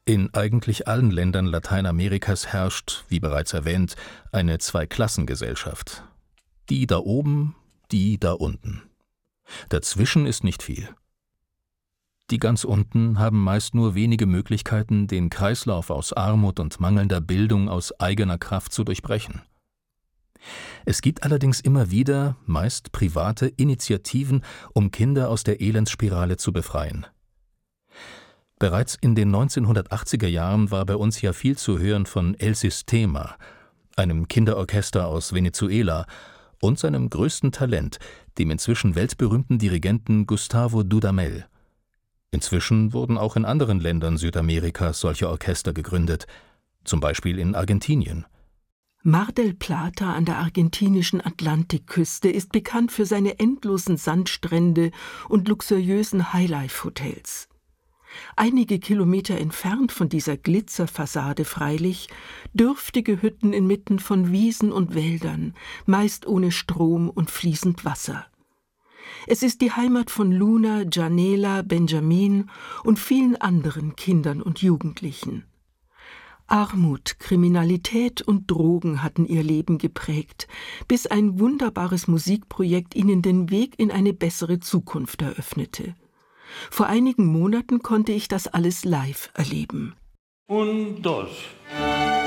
In eigentlich allen Ländern Lateinamerikas herrscht, wie bereits erwähnt, eine Zweiklassengesellschaft. Die da oben, die da unten. Dazwischen ist nicht viel. Die ganz unten haben meist nur wenige Möglichkeiten, den Kreislauf aus Armut und mangelnder Bildung aus eigener Kraft zu durchbrechen. Es gibt allerdings immer wieder, meist private Initiativen, um Kinder aus der Elendsspirale zu befreien. Bereits in den 1980er Jahren war bei uns ja viel zu hören von El Sistema, einem Kinderorchester aus Venezuela, und seinem größten Talent, dem inzwischen weltberühmten Dirigenten Gustavo Dudamel. Inzwischen wurden auch in anderen Ländern Südamerikas solche Orchester gegründet, zum Beispiel in Argentinien. Mar del Plata an der argentinischen Atlantikküste ist bekannt für seine endlosen Sandstrände und luxuriösen Highlife-Hotels. Einige Kilometer entfernt von dieser Glitzerfassade freilich dürftige Hütten inmitten von Wiesen und Wäldern, meist ohne Strom und fließend Wasser. Es ist die Heimat von Luna, Janela, Benjamin und vielen anderen Kindern und Jugendlichen. Armut, Kriminalität und Drogen hatten ihr Leben geprägt, bis ein wunderbares Musikprojekt ihnen den Weg in eine bessere Zukunft eröffnete. Vor einigen Monaten konnte ich das alles live erleben. Un, dos.